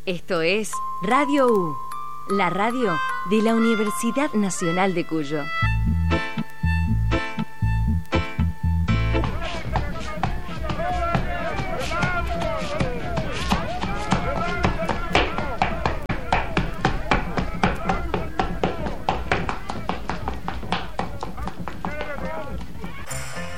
Esto es Radio U, la radio de la Universidad Nacional de Cuyo.